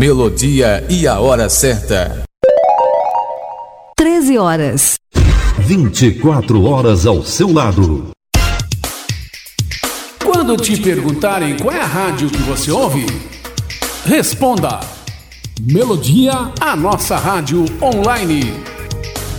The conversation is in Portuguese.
melodia e a hora certa. 13 horas. 24 horas ao seu lado. Quando te perguntarem qual é a rádio que você ouve, responda: Melodia, a nossa rádio online.